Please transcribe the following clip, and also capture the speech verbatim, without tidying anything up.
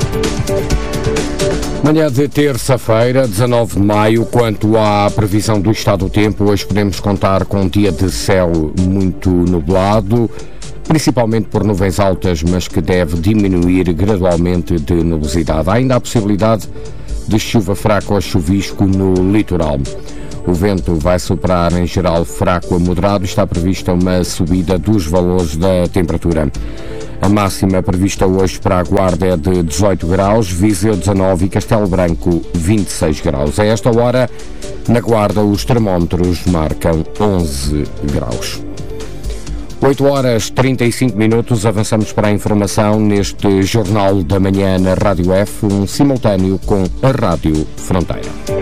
Manhã de terça-feira, dezanove de maio, quanto à previsão do estado do tempo, hoje podemos contar com um dia de céu muito nublado, principalmente por nuvens altas, mas que deve diminuir gradualmente de nubosidade. Há ainda a possibilidade de chuva fraca ou chuvisco no litoral. O vento vai soprar em geral fraco a moderado, está prevista uma subida dos valores da temperatura. A máxima prevista hoje para a Guarda é de dezoito graus, Viseu dezanove e Castelo Branco vinte e seis graus. A esta hora, na Guarda, os termómetros marcam onze graus. oito horas e trinta e cinco minutos, avançamos para a informação neste Jornal da Manhã na Rádio F, um simultâneo com a Rádio Fronteira.